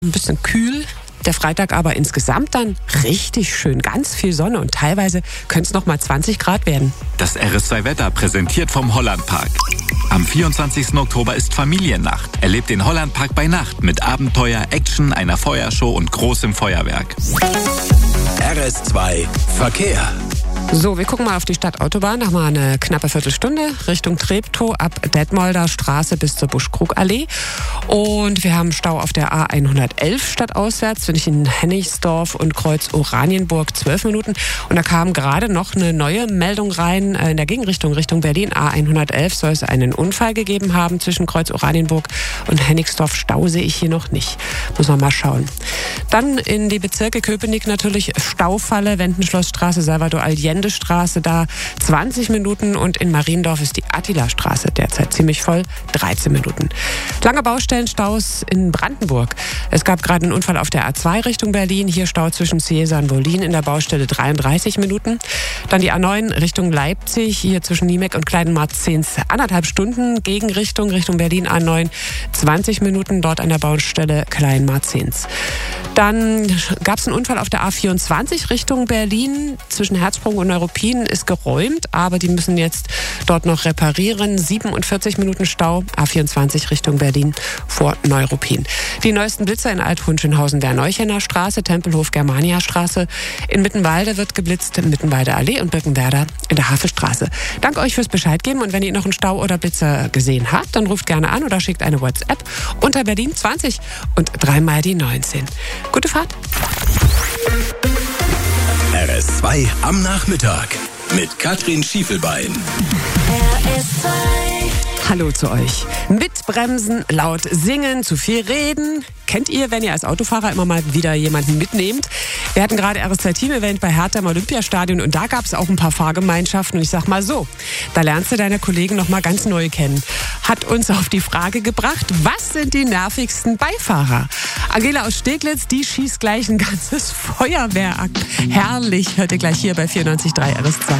Ein bisschen kühl. Der Freitag aber insgesamt dann richtig schön. Ganz viel Sonne und teilweise können es noch mal 20 Grad werden. Das RS2 Wetter präsentiert vom Hollandpark. Am 24. Oktober ist Familiennacht. Erlebt den Hollandpark bei Nacht mit Abenteuer, Action, einer Feuershow und großem Feuerwerk. RS2 Verkehr. So, wir gucken mal auf die Stadtautobahn. Noch mal eine knappe Viertelstunde Richtung Treptow ab Detmolder Straße bis zur Buschkrugallee. Und wir haben Stau auf der A111 stadtauswärts, finde ich in Hennigsdorf und Kreuz Oranienburg 12 Minuten. Und da kam gerade noch eine neue Meldung rein in der Gegenrichtung, Richtung Berlin. A111 soll es einen Unfall gegeben haben zwischen Kreuz Oranienburg und Hennigsdorf. Stau sehe ich hier noch nicht. Muss man mal schauen. Dann in die Bezirke Köpenick natürlich Staufalle, Wendenschlossstraße, Salvador Allende Straße, da 20 Minuten und in Mariendorf ist die Attila-Straße derzeit ziemlich voll, 13 Minuten. Lange Baustellenstaus in Brandenburg. Es gab gerade einen Unfall auf der A2 Richtung Berlin, hier Stau zwischen Ciesa und Wolin in der Baustelle 33 Minuten. Dann die A9 Richtung Leipzig, hier zwischen Niemeck und Kleinmarzens 1,5 Stunden, Gegenrichtung Richtung Berlin A9, 20 Minuten dort an der Baustelle Kleinmarzens. Dann gab es einen Unfall auf der A24 Richtung Berlin zwischen Herzsprung und Neuruppin, ist geräumt, aber die müssen jetzt dort noch reparieren. 47 Minuten Stau, A24 Richtung Berlin vor Neuruppin. Die neuesten Blitzer in Alt-Hohenschönhausen, der Neuchener Straße, Tempelhof, Germania Straße. In Mittenwalde wird geblitzt, Mittenwalde Allee und Birkenwerder in der Hafenstraße. Danke euch fürs Bescheid geben und wenn ihr noch einen Stau oder Blitzer gesehen habt, dann ruft gerne an oder schickt eine WhatsApp unter Berlin 20 und 3 mal die 19. Gute Fahrt! RS2 am Nachmittag mit Katrin Schiefelbein. RS2. Hallo zu euch. Mit Bremsen, laut singen, zu viel reden. Kennt ihr, wenn ihr als Autofahrer immer mal wieder jemanden mitnehmt? Wir hatten gerade RS2 Team Event bei Hertha im Olympiastadion und da gab es auch ein paar Fahrgemeinschaften. Und ich sag mal so, da lernst du deine Kollegen noch mal ganz neu kennen. Hat uns auf die Frage gebracht, was sind die nervigsten Beifahrer? Angela aus Steglitz, die schießt gleich ein ganzes Feuerwehr ab. Herrlich, hört ihr gleich hier bei 94.3 RS2.